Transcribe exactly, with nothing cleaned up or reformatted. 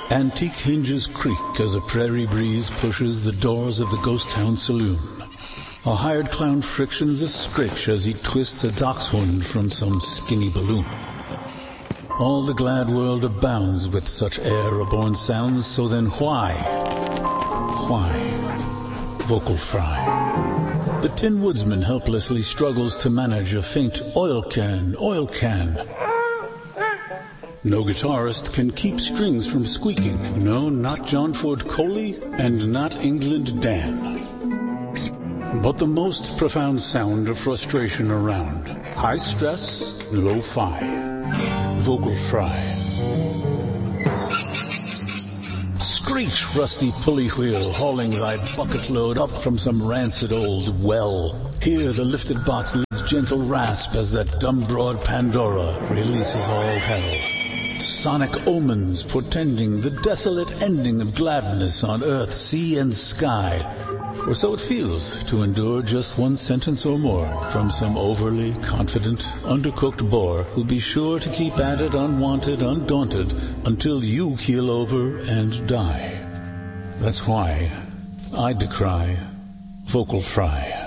Antique hinges creak as a prairie breeze pushes the doors of the ghost town saloon. A hired clown frictions a scritch as he twists a dachshund from some skinny balloon. All the glad world abounds with such air-born sounds, so then why? Why? Vocal fry. The Tin Woodsman helplessly struggles to manage a faint oil can, oil can. No guitarist can keep strings from squeaking. No, not John Ford Coley and not England Dan. But the most profound sound of frustration around. High stress, low fi. Vocal fry. Screech, rusty pulley wheel, hauling thy bucket load up from some rancid old well. Hear the lifted box leads gentle rasp as that dumb broad Pandora releases all hell. Sonic omens portending the desolate ending of gladness on earth, sea, and sky. Or so it feels to endure just one sentence or more from some overly confident, undercooked bore who'll be sure to keep at it unwanted, undaunted, until you keel over and die. That's why I decry vocal fry.